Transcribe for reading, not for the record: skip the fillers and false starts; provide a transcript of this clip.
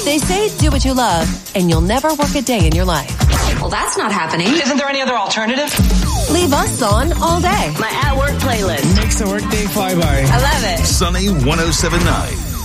They say do what you love, and you'll never work a day in your life. Well, that's not happening. Isn't there any other alternative? Leave us on all day. My at-work playlist makes the workday fly by. I love it. Sunny 107.9.